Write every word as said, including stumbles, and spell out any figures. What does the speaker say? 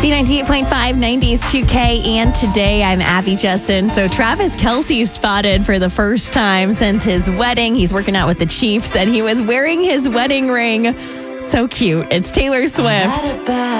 B ninety-eight point five, nineties two K, and today I'm Abby Justin. So Travis Kelce spotted for the first time since his wedding. He's working out with the Chiefs, and he was wearing his wedding ring. So cute. It's Taylor Swift.